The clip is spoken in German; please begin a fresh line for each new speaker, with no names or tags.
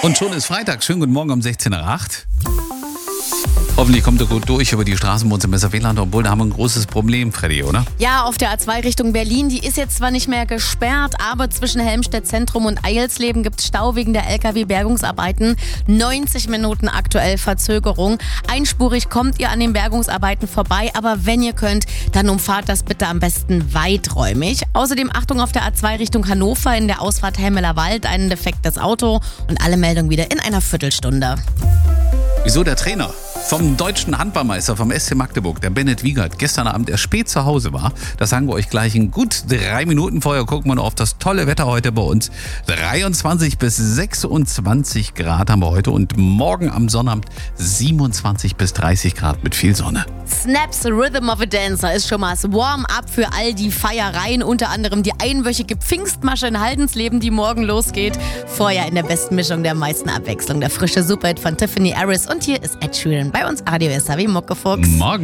Und schon ist Freitag. Schönen guten Morgen um 16.08 Uhr. Hoffentlich kommt ihr gut durch über die Straßen bei uns im Messerwehland, obwohl da haben wir ein großes Problem, Freddy, oder?
Ja, auf der A2 Richtung Berlin, die ist jetzt zwar nicht mehr gesperrt, aber zwischen Helmstedt Zentrum und Eilsleben gibt es Stau wegen der LKW-Bergungsarbeiten. 90 Minuten aktuell Verzögerung. Einspurig kommt ihr an den Bergungsarbeiten vorbei, aber wenn ihr könnt, dann umfahrt das bitte am besten weiträumig. Außerdem Achtung auf der A2 Richtung Hannover in der Ausfahrt Helmeler Wald, ein defektes Auto und alle Meldungen wieder in einer Viertelstunde.
Wieso der Trainer vom deutschen Handballmeister vom SC Magdeburg, der Bennett Wiegert, gestern Abend erst spät zu Hause war, das sagen wir euch gleich in gut 3 Minuten. Vorher gucken wir noch auf das tolle Wetter heute bei uns. 23 bis 26 Grad haben wir heute und morgen am Sonnabend 27 bis 30 Grad mit viel Sonne.
Snaps Rhythm of a Dancer ist schon mal das Warm-up für all die Feiereien, unter anderem die einwöchige Pfingstmasche in Haldensleben, die morgen losgeht. Vorher in der besten Mischung der meisten Abwechslung. Der frische Superhit von Tiffany Harris und hier ist Ed Sheeran bei uns Radio SAW Muckefuchs.
Morgen.